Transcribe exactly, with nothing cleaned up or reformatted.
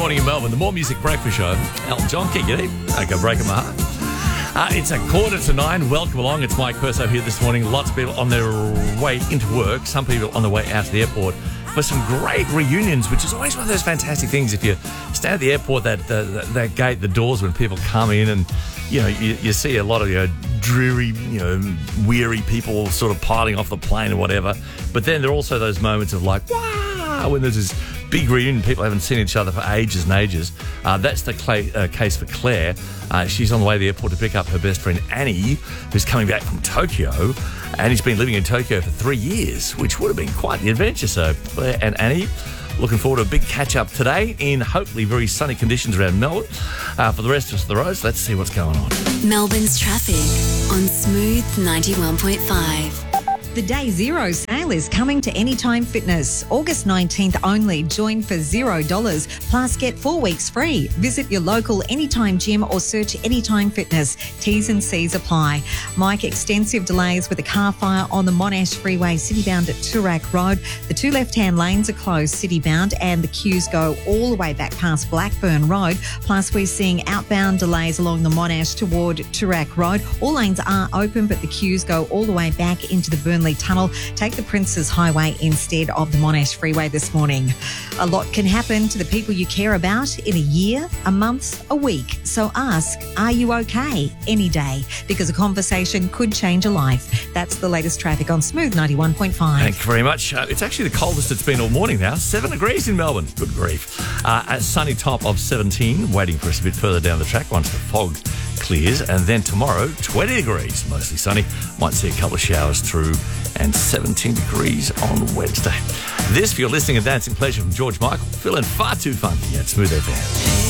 morning in Melbourne, the More Music Breakfast Show. Elton John, kick it in. Don't go breaking my heart. Uh, it's a quarter to nine. Welcome along. It's Mike Perso here this morning. Lots of people on their way into work. Some people on the way out to the airport for some great reunions, which is always one of those fantastic things. If you stand at the airport, that uh, that gate, the doors, when people come in, and you know you, you see a lot of you know, dreary, you know, weary people sort of piling off the plane or whatever. But then there are also those moments of like, wow, when there's this big reunion, people haven't seen each other for ages and ages. Uh, that's the cl- uh, case for Claire. Uh, she's on the way to the airport to pick up her best friend Annie, who's coming back from Tokyo. Annie's been living in Tokyo for three years, which would have been quite the adventure. So Claire and Annie, looking forward to a big catch-up today in hopefully very sunny conditions around Melbourne. Uh, for the rest of the roads, let's see what's going on. Melbourne's traffic on Smooth ninety-one point five. The Day Zero sale is coming to Anytime Fitness. August nineteenth only. Join for zero dollars. Plus, get four weeks free. Visit your local Anytime gym or search Anytime Fitness. T's and C's apply. Mike, extensive delays with a car fire on the Monash Freeway city-bound at Toorak Road. The two left-hand lanes are closed city-bound and the queues go all the way back past Blackburn Road. Plus, we're seeing outbound delays along the Monash toward Toorak Road. All lanes are open, but the queues go all the way back into the Burnley Tunnel. Take the Princes Highway instead of the Monash Freeway this morning. A lot can happen to the people you care about in a year, a month, a week. So ask, are you okay? Any day, because a conversation could change a life. That's the latest traffic on Smooth ninety-one point five. Thank you very much. Uh, it's actually the coldest it's been all morning now. Seven degrees in Melbourne. Good grief. Uh, a sunny top of seventeen, waiting for us a bit further down the track once the fog clears. And then tomorrow, twenty degrees, mostly sunny. Might see a couple of showers through, and seventeen degrees on Wednesday. This, for your listening and dancing pleasure from George Michael, feeling far too funky at Smooth F M.